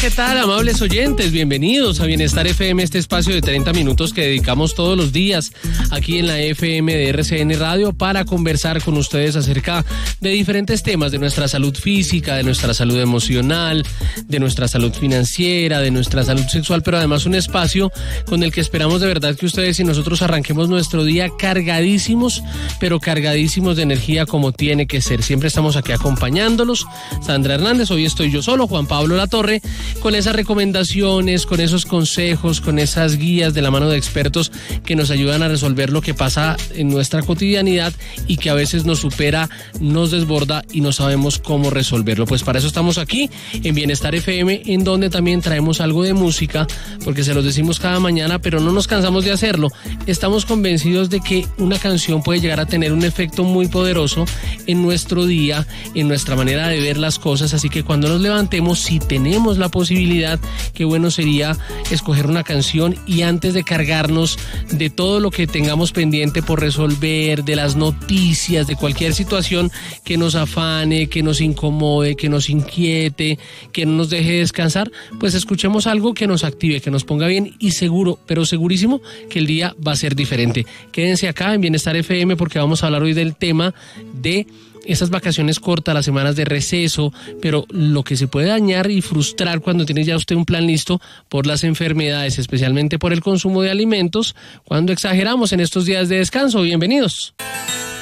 ¿qué tal, amables oyentes? Bienvenidos a Bienestar FM, este espacio de 30 minutos que dedicamos todos los días aquí en la FM de RCN Radio para conversar con ustedes acerca de diferentes temas de nuestra salud física, de nuestra salud emocional, de nuestra salud financiera, de nuestra salud sexual, pero además un espacio con el que esperamos de verdad que ustedes y nosotros arranquemos nuestro día cargadísimos, pero cargadísimos de energía como tiene que ser. Siempre estamos aquí acompañándolos. Sandra Hernández, hoy estoy yo solo, Juan Pablo Latorre, con esas recomendaciones, con esos consejos, con esas guías de la mano de expertos que nos ayudan a resolver lo que pasa en nuestra cotidianidad y que a veces nos supera, nos desborda y no sabemos cómo resolverlo. Pues para eso estamos aquí en Bienestar FM, en donde también traemos algo de música, porque se los decimos cada mañana, pero no nos cansamos de hacerlo. Estamos convencidos de que una canción puede llegar a tener un efecto muy poderoso en nuestro día, en nuestra manera de ver las cosas, así que cuando nos levantemos, si tenemos la posibilidad, qué bueno sería escoger una canción y antes de cargarnos de todo lo que tengamos pendiente por resolver, de las noticias, de cualquier situación que nos afane, que nos incomode, que nos inquiete, que no nos deje descansar, pues escuchemos algo que nos active, que nos ponga bien y seguro, pero segurísimo que el día va a ser diferente. Quédense acá en Bienestar FM porque vamos a hablar hoy del tema de esas vacaciones cortas, las semanas de receso, pero lo que se puede dañar y frustrar cuando tiene ya usted un plan listo por las enfermedades, especialmente por el consumo de alimentos, cuando exageramos en estos días de descanso. Bienvenidos.